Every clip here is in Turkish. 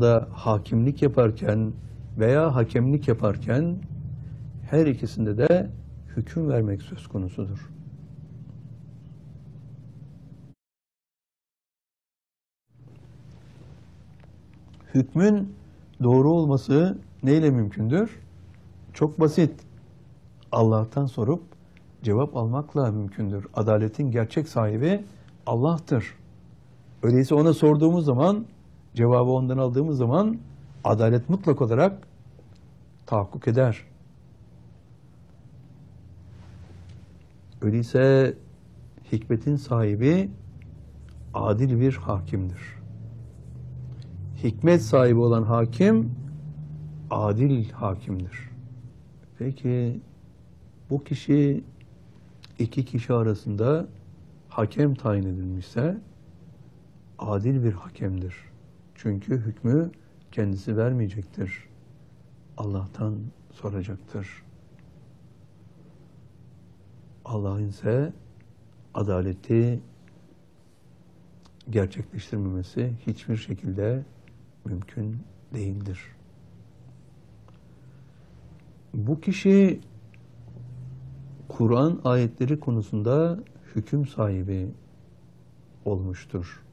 anda hakimlik yaparken veya hakemlik yaparken her ikisinde de hüküm vermek söz konusudur. Hükmün doğru olması neyle mümkündür? Çok basit. Allah'tan sorup cevap almakla mümkündür. Adaletin gerçek sahibi Allah'tır. Öyleyse ona sorduğumuz zaman, cevabı ondan aldığımız zaman adalet mutlak olarak tahakkuk eder. Öyleyse hikmetin sahibi adil bir hakimdir. Hikmet sahibi olan hakim adil hakimdir. Peki bu kişi iki kişi arasında hakem tayin edilmişse adil bir hakemdir. Çünkü hükmü kendisi vermeyecektir. Allah'tan soracaktır. Allah'ın ise adaleti gerçekleştirmemesi hiçbir şekilde mümkün değildir. Bu kişi Kur'an ayetleri konusunda hüküm sahibi olmuştur.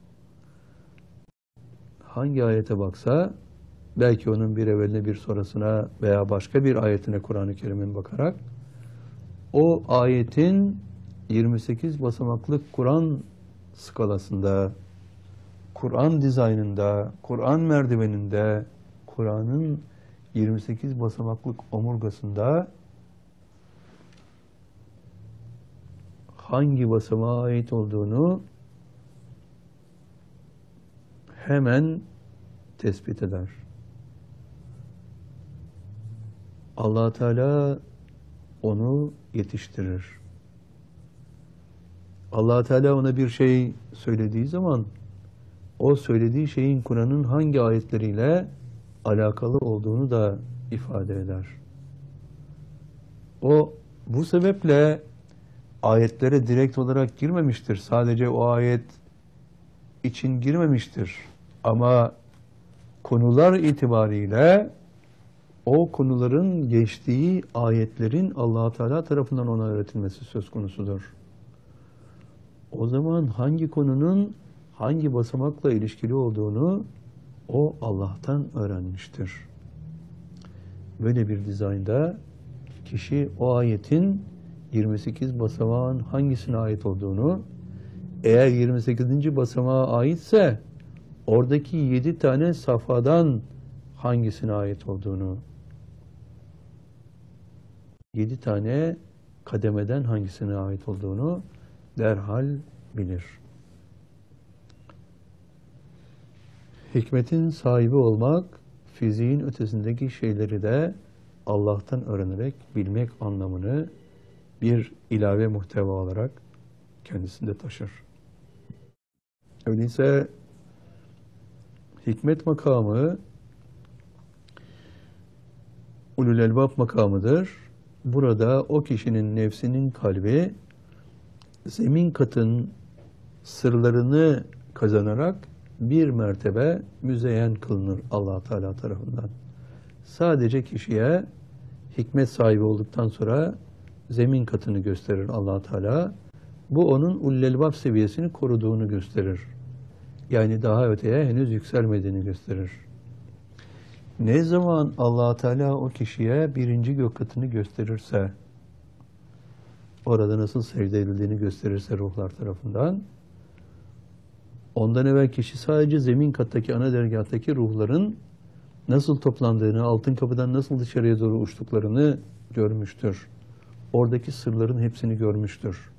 Hangi ayete baksa, belki onun bir evveline bir sonrasına veya başka bir ayetine Kur'an-ı Kerim'in bakarak, o ayetin 28 basamaklık Kur'an skalasında, Kur'an dizaynında, Kur'an merdiveninde, Kur'an'ın 28 basamaklık omurgasında hangi basamağa ait olduğunu hemen tespit eder. Allah Teala onu yetiştirir. Allah Teala ona bir şey söylediği zaman o söylediği şeyin Kur'an'ın hangi ayetleriyle alakalı olduğunu da ifade eder. O bu sebeple ayetlere direkt olarak girmemiştir. Sadece o ayet için girmemiştir. Ama konular itibariyle o konuların geçtiği ayetlerin Allah Teala tarafından ona öğretilmesi söz konusudur. O zaman hangi konunun hangi basamakla ilişkili olduğunu o Allah'tan öğrenmiştir. Böyle bir dizaynda kişi o ayetin 28 basamağın hangisine ait olduğunu, eğer 28. basamağa aitse oradaki 7 tane safhadan hangisine ait olduğunu, 7 tane kademeden hangisine ait olduğunu derhal bilir. Hikmetin sahibi olmak, fiziğin ötesindeki şeyleri de Allah'tan öğrenerek bilmek anlamını bir ilave muhteva olarak kendisinde taşır. Öyleyse hikmet makamı ulul elbab makamıdır. Burada o kişinin nefsinin kalbi zemin katın sırlarını kazanarak bir mertebe müzeyyen kılınır Allah Teala tarafından. Sadece kişiye hikmet sahibi olduktan sonra zemin katını gösterir Allah Teala. Bu onun ulul elbab seviyesini koruduğunu gösterir. Yani daha öteye henüz yükselmediğini gösterir. Ne zaman Allah Teala o kişiye birinci gök katını gösterirse, orada nasıl secde edildiğini gösterirse ruhlar tarafından, ondan evvel kişi sadece zemin kattaki ana dergahtaki ruhların nasıl toplandığını, altın kapıdan nasıl dışarıya doğru uçtuklarını görmüştür. Oradaki sırların hepsini görmüştür.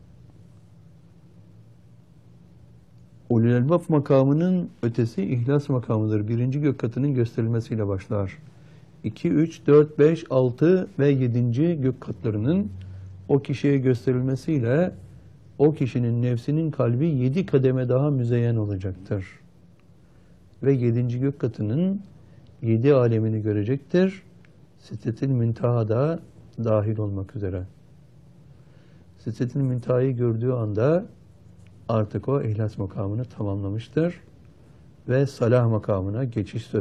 Ulul elbab makamının ötesi ihlas makamıdır. Birinci gök katının gösterilmesiyle başlar. 2, 3, 4, 5, 6 ve 7. gök katlarının o kişiye gösterilmesiyle o kişinin nefsinin kalbi 7 kademe daha müzeyyen olacaktır. Ve 7. gök katının 7 alemini görecektir. Sidretil Münteha'da dahil olmak üzere. Sidretil Münteha'yı gördüğü anda artık o ihlas makamını tamamlamıştır ve salah makamına geçiş söz